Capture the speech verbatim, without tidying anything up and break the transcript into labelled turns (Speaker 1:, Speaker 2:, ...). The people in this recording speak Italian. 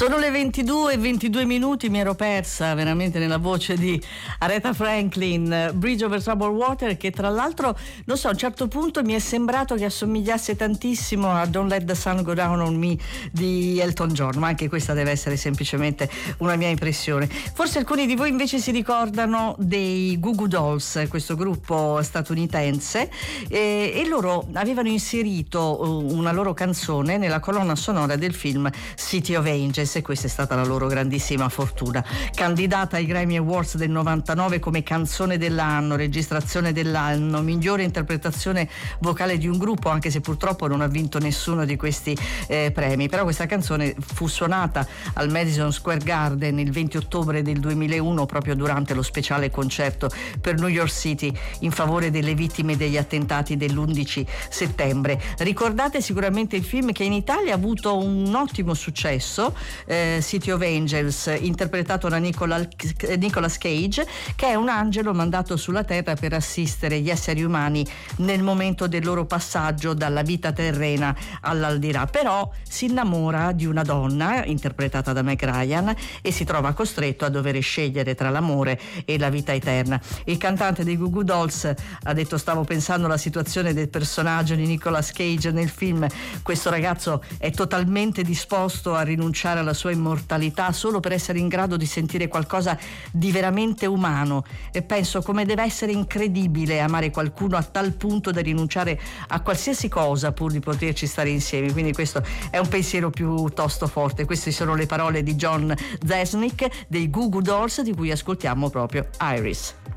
Speaker 1: Sono le ventidue e ventidue minuti, mi ero persa veramente nella voce di Aretha Franklin, Bridge over Troubled Water, che tra l'altro, non so, a un certo punto mi è sembrato che assomigliasse tantissimo a Don't Let the Sun Go Down on Me di Elton John, ma anche questa deve essere semplicemente una mia impressione. Forse alcuni di voi invece si ricordano dei Goo Goo Dolls, questo gruppo statunitense, e, e loro avevano inserito una loro canzone nella colonna sonora del film City of Angels, e questa è stata la loro grandissima fortuna. Candidata ai Grammy Awards del novantanove come canzone dell'anno, registrazione dell'anno, migliore interpretazione vocale di un gruppo, anche se purtroppo non ha vinto nessuno di questi eh, premi, però questa canzone fu suonata al Madison Square Garden il venti ottobre del duemilauno, proprio durante lo speciale concerto per New York City in favore delle vittime degli attentati dell'undici settembre. Ricordate sicuramente il film, che in Italia ha avuto un ottimo successo, eh, City of Angels, interpretato da Nicola, Nicolas Cage, che è un angelo mandato sulla terra per assistere gli esseri umani nel momento del loro passaggio dalla vita terrena all'aldilà. Però si innamora di una donna interpretata da Meg Ryan e si trova costretto a dover scegliere tra l'amore e la vita eterna. Il cantante dei Goo Goo Dolls ha detto: stavo pensando alla situazione del personaggio di Nicolas Cage nel film, questo ragazzo è totalmente disposto a rinunciare alla sua immortalità solo per essere in grado di sentire qualcosa di veramente umano, e penso come deve essere incredibile amare qualcuno a tal punto da rinunciare a qualsiasi cosa pur di poterci stare insieme. Quindi questo è un pensiero piuttosto forte. Queste sono le parole di John Rzeznik dei Goo Goo Dolls, di cui ascoltiamo proprio Iris.